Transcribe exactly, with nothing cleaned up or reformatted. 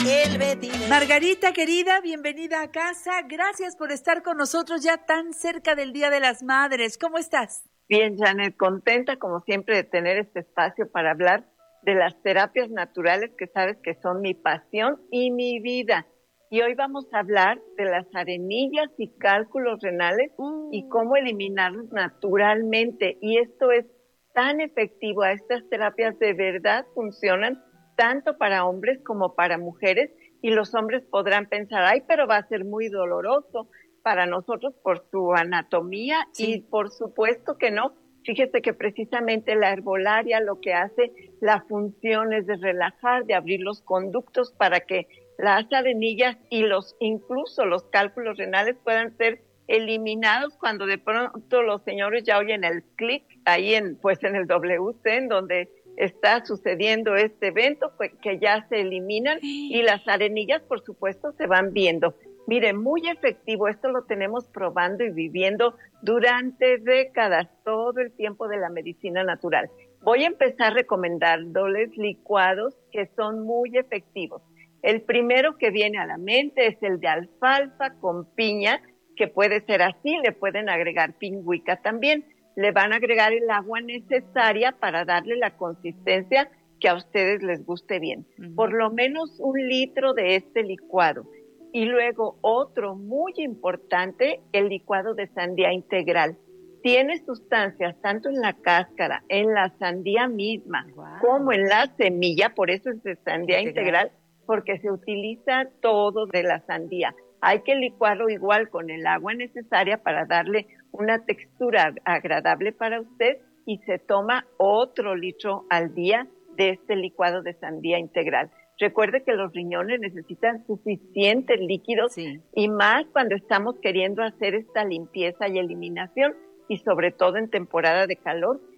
El Betín. Margarita, querida, bienvenida a casa. Gracias por estar con nosotros ya tan cerca del Día de las Madres. ¿Cómo estás? Bien, Janet, contenta como siempre de tener este espacio para hablar de las terapias naturales que sabes que son mi pasión y mi vida. Y hoy vamos a hablar de las arenillas y cálculos renales uh. y cómo eliminarlos naturalmente. Y esto es tan efectivo, a estas terapias de verdad funcionan tanto para hombres como para mujeres, y los hombres podrán pensar, ay, pero va a ser muy doloroso para nosotros por su anatomía, sí. Y por supuesto que no. Fíjese que precisamente la herbolaria lo que hace, la función es de relajar, de abrir los conductos para que las arenillas y los incluso los cálculos renales puedan ser eliminados cuando de pronto los señores ya oyen el clic ahí en pues en el W C, en donde está sucediendo este evento, pues, que ya se eliminan y las arenillas por supuesto se van viendo. Mire, muy efectivo, esto lo tenemos probando y viviendo durante décadas, todo el tiempo de la medicina natural. Voy a empezar recomendándoles licuados que son muy efectivos. El primero que viene a la mente es el de alfalfa con piña, que puede ser así, le pueden agregar pingüica también. Le van a agregar el agua necesaria para darle la consistencia que a ustedes les guste bien. Uh-huh. Por lo menos un litro de este licuado. Y luego otro muy importante, el licuado de sandía integral. Tiene sustancias tanto en la cáscara, en la sandía misma, wow. como en la semilla, por eso es de sandía integral, integral, porque se utiliza todo de la sandía. Hay que licuarlo igual con el agua necesaria para darle una textura agradable para usted, y se toma otro litro al día de este licuado de sandía integral. Recuerde que los riñones necesitan suficientes líquidos, sí. y más cuando estamos queriendo hacer esta limpieza y eliminación, y sobre todo en temporada de calor,